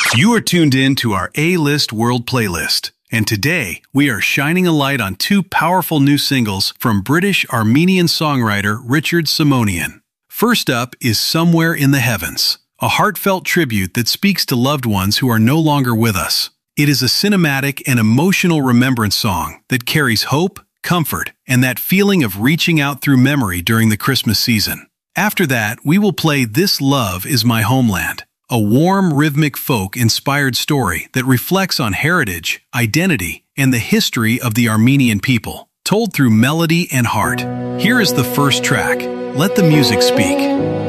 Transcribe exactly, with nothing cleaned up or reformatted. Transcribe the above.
You are tuned in to our A-List World Playlist, and today we are shining a light on two powerful new singles from British-Armenian songwriter Richard Simonian. First up is Somewhere in the Heavens, a heartfelt tribute that speaks to loved ones who are no longer with us. It is a cinematic and emotional remembrance song that carries hope, comfort, and that feeling of reaching out through memory during the Christmas season. After that, we will play This Love Is My Homeland, a warm, rhythmic folk-inspired story that reflects on heritage, identity, and the history of the Armenian people, told through melody and heart. Here is the first track, Let the Music Speak.